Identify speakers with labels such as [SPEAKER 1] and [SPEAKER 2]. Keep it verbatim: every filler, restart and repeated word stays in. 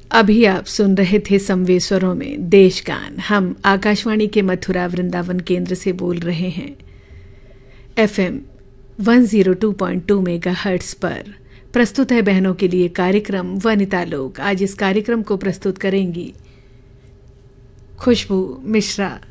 [SPEAKER 1] अभी आप सुन रहे थे संवेश्वरों में देश गान। हम आकाशवाणी के मथुरा वृंदावन केंद्र से बोल रहे हैं। FM one zero two point two megahertz पर प्रस्तुत है बहनों के लिए कार्यक्रम वनिता लोक। आज इस कार्यक्रम को प्रस्तुत करेंगी खुशबू मिश्रा।